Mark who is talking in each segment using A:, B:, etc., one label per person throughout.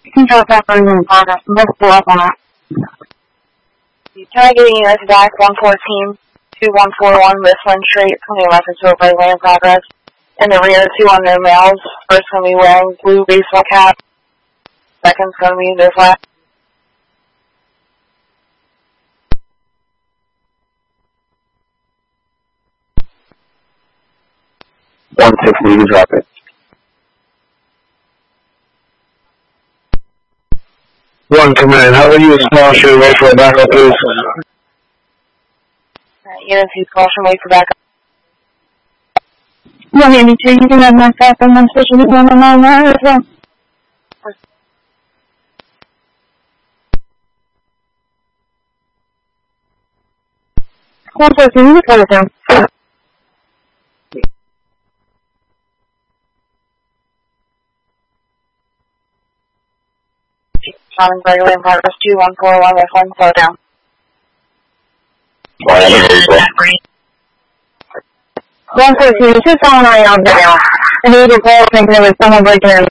A: Control Pepper in progress. Multiple up on that.
B: Try getting units back 114, 2141 Mifflin Street, 2011 to regular in progress. In the rear, 2 unknown males. First going to be wearing blue baseball cap. Second's going to be their flat.
C: 160, you can drop it. 1 command, how are you small shoe, wait for a backup, please?
B: Units, use caution, wait for backup.
A: 182, you can have my stop and 1 station, 199 as well. 114, you can cut it down.
B: Following regular in progress, 2141 Mifflin, slow down.
A: 114, it's just someone right out there. I need to call thinking it was someone breaking in.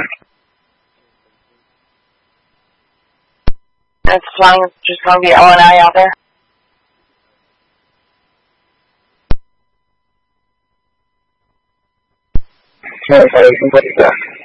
B: That's flying, just going to be L&I out there.
C: Sure, you can put it down.